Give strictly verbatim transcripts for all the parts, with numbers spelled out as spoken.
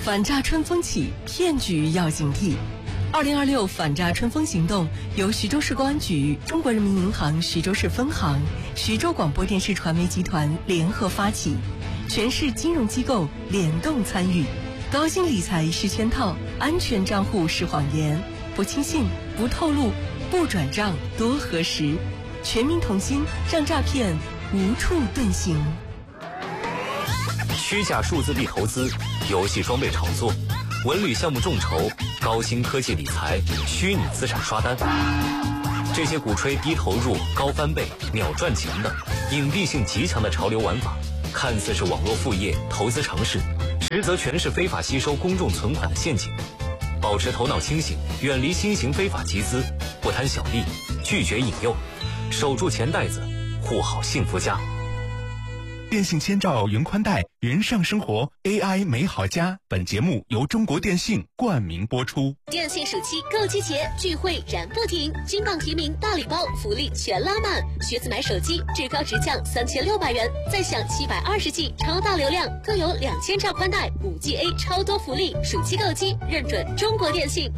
反诈春风起，骗局要警惕。二零二六反诈春风行动由徐州市公安局、中国人民银行徐州市分行、徐州广播电视传媒集团联合发起，全市金融机构联动参与。高薪理财是圈套，安全账户是谎言，不轻信，不透露，不转账，多核实。全民同心，让诈骗无处遁形。 虚假数字币投资、游戏装备炒作、文旅项目众筹、高新科技理财、虚拟资产刷单，这些鼓吹低投入、高翻倍、秒赚钱的隐蔽性极强的潮流玩法，看似是网络副业、投资尝试，实则全是非法吸收公众存款的陷阱。保持头脑清醒，远离新型非法集资，不贪小利，拒绝引诱，守住钱袋子，护好幸福家。 电信千兆云宽带，云上生活 A I 美好家。本节目由中国电信冠名播出。 电信暑期购季节聚会燃不停，金榜题名大礼包福利全拉满。学子买手机至高直降三千六百元，再享七百二十 G 超大流量，更有两千兆宽带、五 G A 超多福利。暑期购机认准中国电信。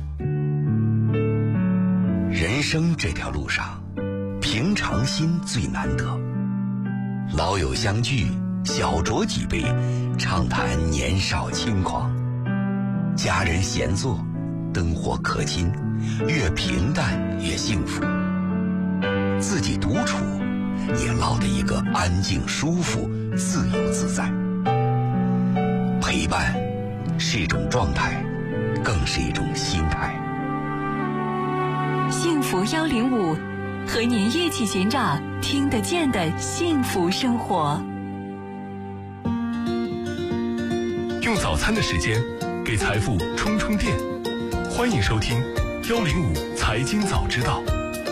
人生这条路上，平常心最难得。老友相聚，小酌几杯，畅谈年少轻狂；家人闲坐，灯火可亲，越平淡越幸福。自己独处，也落得一个安静、舒服、自由自在。陪伴是一种状态，更是一种心态。 幸福幺零五。和您一起寻找听得见的幸福生活。 用早餐的时间给财富充充电，欢迎收听幺零五财经早知道。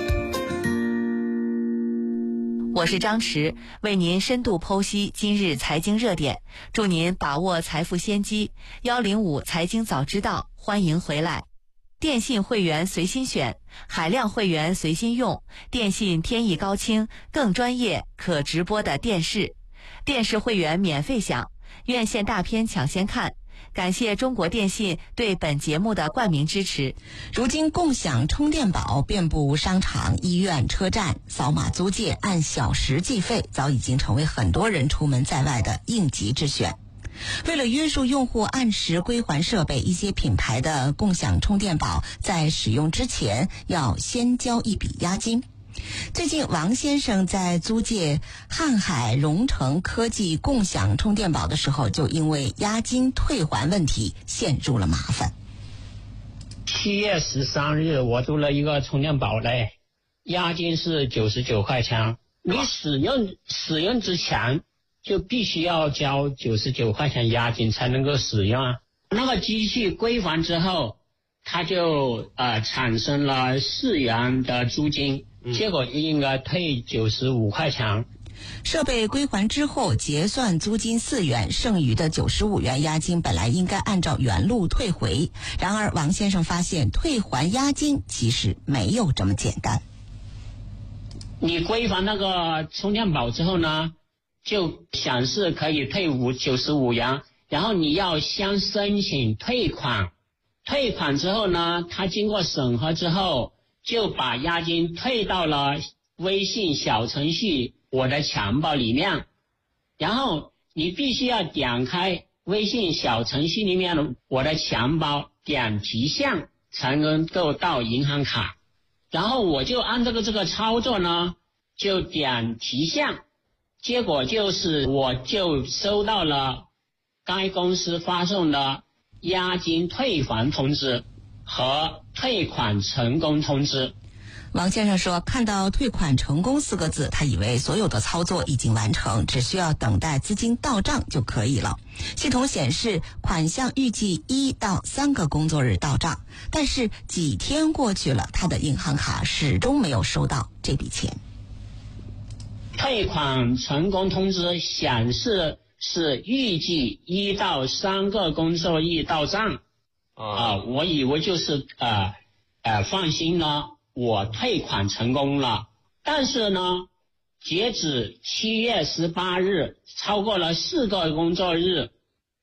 我是张弛，为您深度剖析今日财经热点，祝您把握财富先机。幺零五财经早知道，欢迎回来。电信会员随心选，海量会员随心用，电信天翼高清，更专业可直播的电视，电视会员免费享，院线大片抢先看。感谢中国电信对本节目的冠名支持。 如今共享充电宝遍布商场、医院、车站，扫码租借按小时计费，早已经成为很多人出门在外的应急之选。为了约束用户按时归还设备，一些品牌的共享充电宝在使用之前要先交一笔押金。最近王先生在租借瀚海荣成科技共享充电宝的时候，就因为押金退还问题陷入了麻烦。 七月十三日我租了一个充电宝嘞，押金是九十九块钱，你使用使用之前就必须要交九十九块钱押金才能够使用啊。那个机器归还之后，它就呃产生了四元的租金，嗯、结果就应该退九十五块钱。 设备归还之后结算租金四元，剩余的九十五元押金本来应该按照原路退回，然而王先生发现退还押金其实没有这么简单。 你归还那个充电宝之后呢，就显示可以退五九十五元，然后你要先申请退款，退款之后呢，他经过审核之后，就把押金退到了微信小程序我的钱包里面，然后你必须要点开微信小程序里面的我的钱包，点提现才能够到银行卡，然后我就按这个这个操作呢，就点提现。结果就是我就收到了该公司发送的押金退还通知和退款成功通知。 王先生说，看到退款成功四个字，他以为所有的操作已经完成，只需要等待资金到账就可以了。系统显示款项预计一到三个工作日到账，但是几天过去了，他的银行卡始终没有收到这笔钱。 退款成功通知显示是预计一到三个工作日到账啊、呃，我以为就是呃呃放心了，我退款成功了。但是呢，截止七月十八日，超过了四个工作日，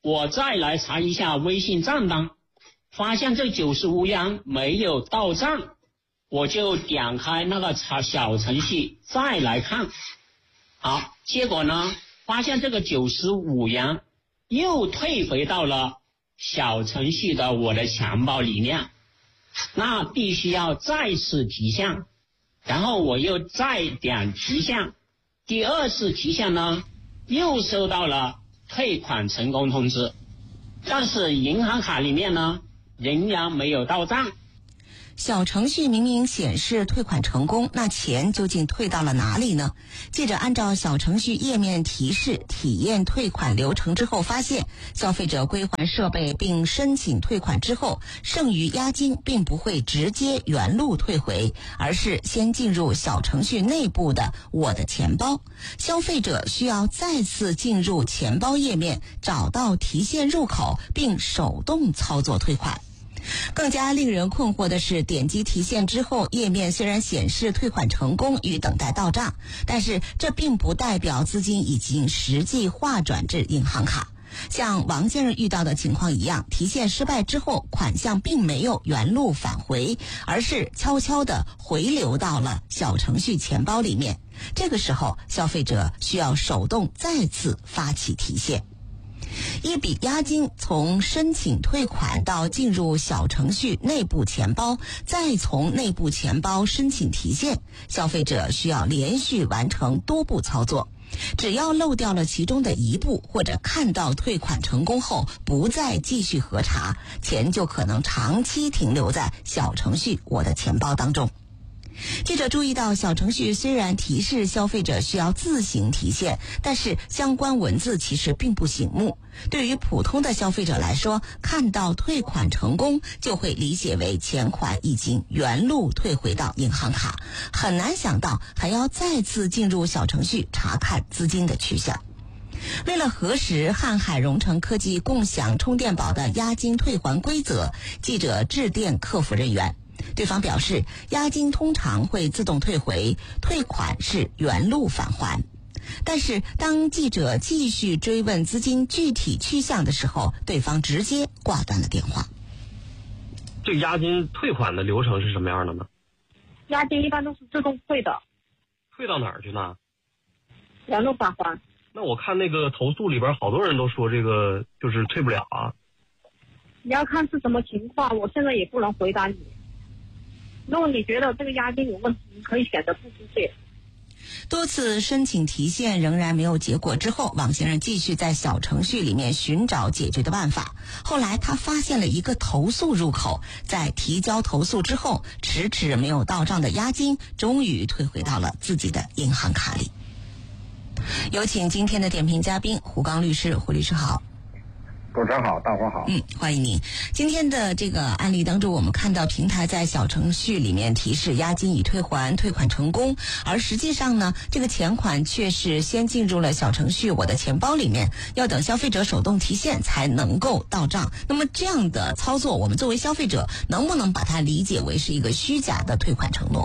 我再来查一下微信账单，发现这九十五元没有到账，我就点开那个查小程序再来看。好，结果呢，发现这个九十五元又退回到了小程序的我的钱包里面，那必须要再次提现，然后我又再点提现，第二次提现呢，又收到了退款成功通知，但是银行卡里面呢，仍然没有到账。 小程序明明显示退款成功，那钱究竟退到了哪里呢？记者按照小程序页面提示体验退款流程之后发现，消费者归还设备并申请退款之后，剩余押金并不会直接原路退回，而是先进入小程序内部的我的钱包，消费者需要再次进入钱包页面，找到提现入口并手动操作退款。更加令人困惑的是，点击提现之后，页面虽然显示退款成功与等待到账，但是这并不代表资金已经实际划转至银行卡。像王先生遇到的情况一样，提现失败之后，款项并没有原路返回，而是悄悄地回流到了小程序钱包里面。这个时候，消费者需要手动再次发起提现。一笔押金从申请退款到进入小程序内部钱包，再从内部钱包申请提现，消费者需要连续完成多步操作。只要漏掉了其中的一步，或者看到退款成功后不再继续核查，钱就可能长期停留在小程序我的钱包当中。记者注意到，小程序虽然提示消费者需要自行提现，但是相关文字其实并不醒目。对于普通的消费者来说，看到退款成功就会理解为钱款已经原路退回到银行卡，很难想到还要再次进入小程序查看资金的去向。为了核实瀚海融成科技共享充电宝的押金退还规则，记者致电客服人员。对方表示，押金通常会自动退回，退款是原路返还。但是当记者继续追问资金具体去向的时候，对方直接挂断了电话。 这个押金退款的流程是什么样的呢？ 押金一般都是自动退的。 退到哪儿去呢？ 原路返还。 那我看那个投诉里边好多人都说这个就是退不了啊。 你要看是什么情况，我现在也不能回答你。如果你觉得这个押金有问题，你可以选择不支付。 多次申请提现仍然没有结果之后，王先生继续在小程序里面寻找解决的办法。后来他发现了一个投诉入口，在提交投诉之后，迟迟没有到账的押金终于退回到了自己的银行卡里。有请今天的点评嘉宾胡刚律师。胡律师好。 主持人好，大伙好。 嗯，欢迎您。今天的这个案例当中，我们看到平台在小程序里面提示押金已退还，退款成功，而实际上呢，这个钱款却是先进入了小程序我的钱包里面，要等消费者手动提现才能够到账。那么这样的操作，我们作为消费者能不能把它理解为是一个虚假的退款承诺？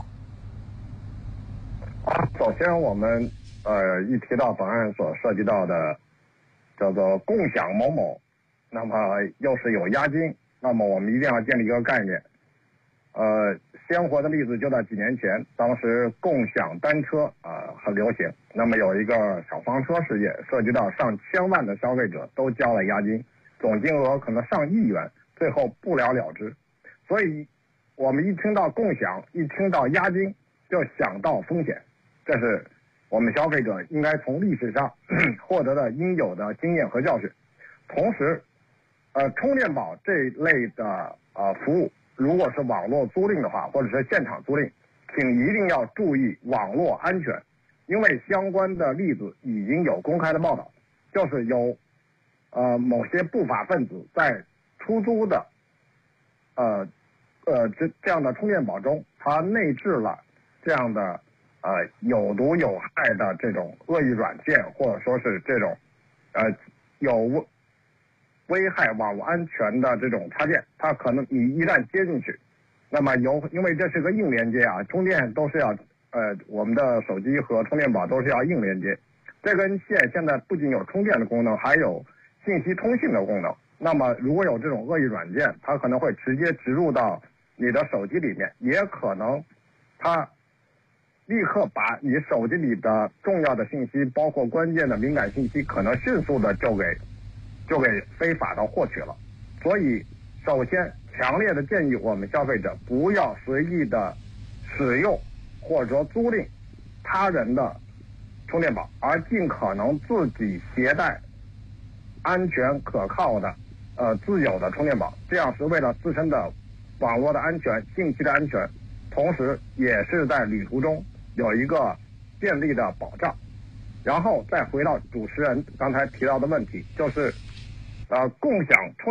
啊，首先我们呃一提到本案所涉及到的叫做共享某某，那么又是有押金，那么我们一定要建立一个概念。呃，鲜活的例子就在几年前，当时共享单车啊、呃、很流行，那么有一个小黄车事件，涉及到上千万的消费者都交了押金，总金额可能上亿元，最后不了了之。所以我们一听到共享，一听到押金，就想到风险，这是我们消费者应该从历史上获得的应有的经验和教训。同时呃，充电宝这类的呃服务，如果是网络租赁的话，或者是现场租赁，请一定要注意网络安全，因为相关的例子已经有公开的报道，就是有呃某些不法分子在出租的呃呃这这样的充电宝中，它内置了这样的呃有毒有害的这种恶意软件，或者说是这种呃有危害网络安全的这种插件，它可能你一旦接进去，那么有因为这是个硬连接啊，充电都是要呃我们的手机和充电宝都是要硬连接，这根线现在不仅有充电的功能，还有信息通信的功能。那么如果有这种恶意软件，它可能会直接植入到你的手机里面，也可能它立刻把你手机里的重要的信息，包括关键的敏感信息，可能迅速的就给就给非法的获取了。所以首先强烈的建议我们消费者不要随意的使用或者说租赁他人的充电宝，而尽可能自己携带安全可靠的呃自有的充电宝，这样是为了自身的网络的安全、信息的安全，同时也是在旅途中有一个便利的保障。然后再回到主持人刚才提到的问题，就是呃共享充